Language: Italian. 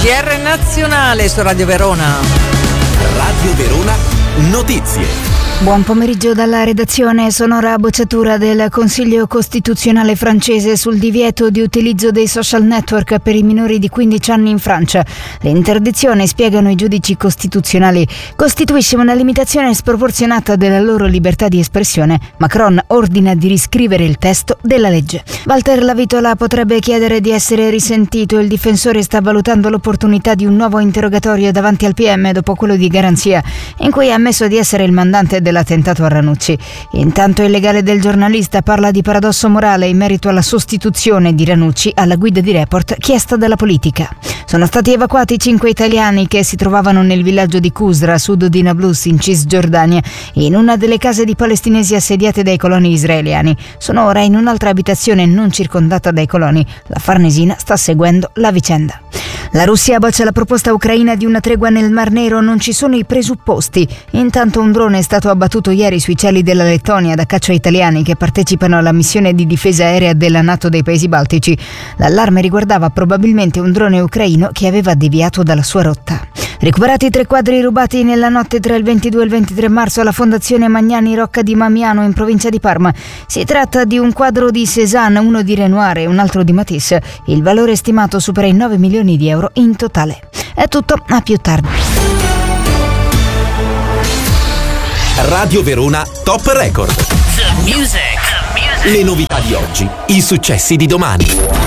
GR Nazionale su Radio Verona. Radio Verona Notizie. Buon pomeriggio dalla redazione. Sonora bocciatura del Consiglio Costituzionale francese sul divieto di utilizzo dei social network per i minori di 15 anni in Francia. L'interdizione, spiegano i giudici costituzionali, costituisce una limitazione sproporzionata della loro libertà di espressione. Macron ordina di riscrivere il testo della legge. Walter Lavitola potrebbe chiedere di essere risentito. Il difensore sta valutando l'opportunità di un nuovo interrogatorio davanti al PM dopo quello di garanzia, in cui ha ammesso di essere il mandante dell'attentato a Ranucci. Intanto il legale del giornalista parla di paradosso morale in merito alla sostituzione di Ranucci alla guida di Report chiesta dalla politica. Sono stati evacuati 5 italiani che si trovavano nel villaggio di Qusra, a sud di Nablus, in Cisgiordania, in una delle case di palestinesi assediate dai coloni israeliani. Sono ora in un'altra abitazione non circondata dai coloni. La Farnesina sta seguendo la vicenda. La Russia boccia la proposta ucraina di una tregua nel Mar Nero, non ci sono i presupposti. Intanto un drone è stato abbattuto ieri sui cieli della Lettonia da caccia italiani che partecipano alla missione di difesa aerea della NATO dei Paesi Baltici. L'allarme riguardava probabilmente un drone ucraino che aveva deviato dalla sua rotta. Recuperati 3 quadri rubati nella notte tra il 22 e il 23 marzo alla Fondazione Magnani Rocca di Mamiano in provincia di Parma. Si tratta di un quadro di Cézanne, uno di Renoir e un altro di Matisse. Il valore stimato supera i 9 milioni di euro in totale. È tutto, a più tardi. Radio Verona Top Record. The music. Le novità di oggi, i successi di domani.